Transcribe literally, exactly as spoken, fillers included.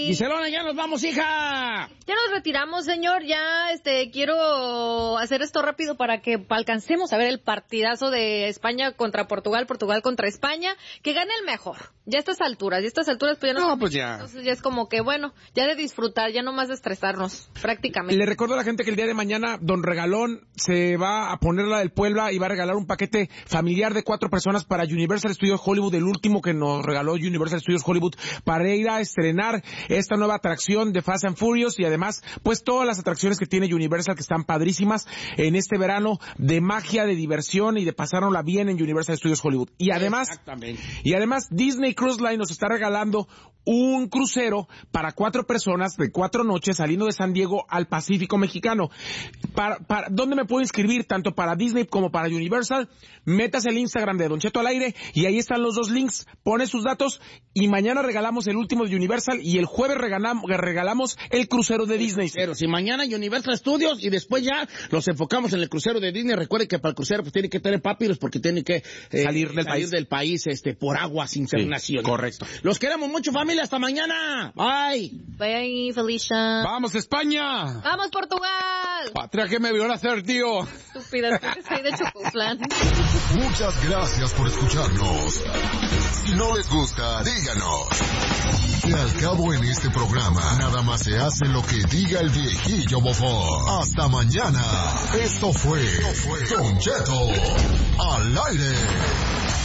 Giselona, ya nos vamos, hija. Ya nos retiramos, señor. Ya este quiero hacer esto rápido para que alcancemos a ver el partidazo de España contra Portugal, Portugal contra España. Que gane el mejor. Ya a estas alturas, y a estas alturas pues ya no, no pues ya. Entonces ya es como que, bueno, ya de disfrutar, ya no más de estresarnos, prácticamente. Le recuerdo a la gente que el día de mañana Don Regalón se va a poner la del Puebla y va a regalar un paquete familiar de cuatro personas para Universal Studios Hollywood, el último que nos regaló Universal Studios Hollywood, para ir a estrenar esta nueva atracción de Fast and Furious y además, pues todas las atracciones que tiene Universal que están padrísimas en este verano de magia, de diversión y de pasárnosla bien en Universal Studios Hollywood. Y además, y además Disney Cruise Line nos está regalando un crucero para cuatro personas de cuatro noches saliendo de San Diego al Pacífico Mexicano. Para, para, ¿dónde me puedo inscribir? Tanto para Disney como para Universal. Metas el Instagram de Don Cheto al aire y ahí están los dos links. Pone sus datos y mañana regalamos el último de Universal y el jueves regalamos, regalamos el crucero de Disney. Pero si mañana Universal Studios y después ya los enfocamos en el crucero de Disney. Recuerde que para el crucero pues tiene que tener papiros porque tiene que eh, salir del salir país, del país este por aguas internacionales. Sí, correcto. Los queremos mucho, familia. Hasta mañana. Bye. Bye, Felicia. Vamos, España. Vamos, Portugal. Patria, ¿qué me vio hacer, tío? Estúpida, soy de Chocotlán. Muchas gracias por escucharnos. Si no les gusta, díganos. Que al cabo en este programa, nada más se hace lo que diga el viejillo bofón. Hasta mañana. Esto fue Don Cheto al aire.